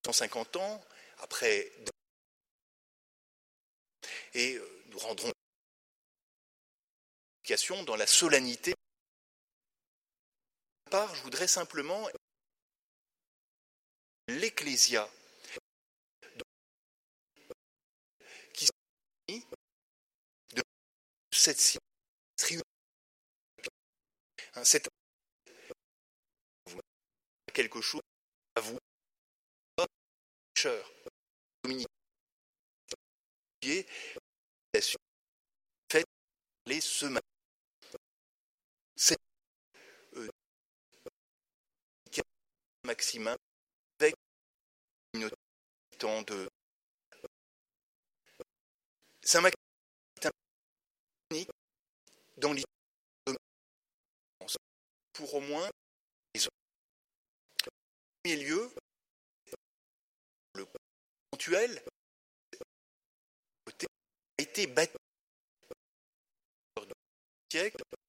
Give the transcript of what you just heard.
150 ans après, et nous rendrons dans la solennité. Je voudrais simplement l'Ecclésia qui s'unit de cette réunion. C'est quelque chose à vous, cher communiquer, faites les semaines. C'est Maximin avec une temps de Saint-Maximin est un unique dans l'idée de pour au moins les autres. En premier lieu, le ponctuel a été bâti au siècle